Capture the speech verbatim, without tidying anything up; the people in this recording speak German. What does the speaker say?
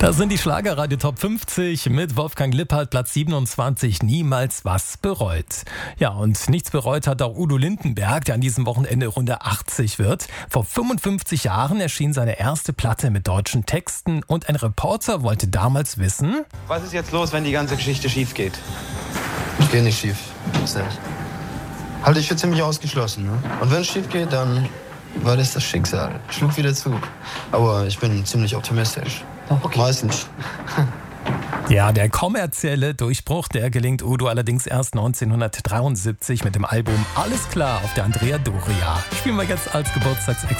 Das sind die Schlagerradio Top fünfzig mit Wolfgang Lippert, Platz siebenundzwanzig, niemals was bereut. Ja, und nichts bereut hat auch Udo Lindenberg, der an diesem Wochenende Runde achtzig wird. Vor fünfundfünfzig Jahren erschien seine erste Platte mit deutschen Texten und ein Reporter wollte damals wissen: Was ist jetzt los, wenn die ganze Geschichte schief geht? Ich gehe nicht schief. Das nicht. Halte ich für ziemlich ausgeschlossen. Ne? Und wenn es schief geht, dann war das das Schicksal. Schlug wieder zu. Aber ich bin ziemlich optimistisch. Okay. Meistens. Ja, der kommerzielle Durchbruch, der gelingt Udo allerdings erst neunzehnhundertdreiundsiebzig mit dem Album Alles klar auf der Andrea Doria. Spielen wir jetzt als Geburtstagsextra.